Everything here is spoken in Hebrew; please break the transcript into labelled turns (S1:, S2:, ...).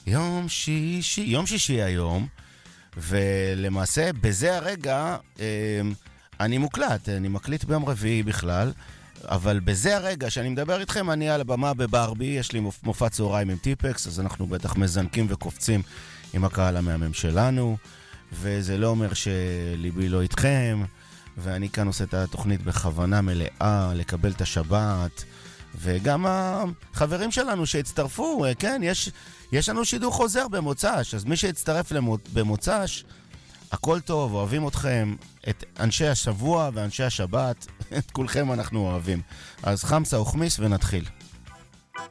S1: יום שישי היום, ולמעשה בזה הרגע אני מוקלט, אני מקליט ביום רביעי בכלל, אבל בזה הרגע שאני מדבר איתכם, אני על הבמה בברבי, יש לי מופע צהריים עם טיפקס, אז אנחנו בטח מזנקים וקופצים עם הקהל המהמם שלנו, וזה לא אומר שליבי לא איתכם, ואני כאן עושה את התוכנית בכוונה מלאה, לקבל את השבת, וגם החברים שלנו שהצטרפו, כן, יש לנו שידור חוזר במוצ"ש, אז מי שהצטרף במוצ"ש, הכל טוב, אוהבים אתכם, את אנשי השבוע ואנשי השבת, את כולכם אנחנו אוהבים. אז חמסה וחמיס ונתחיל.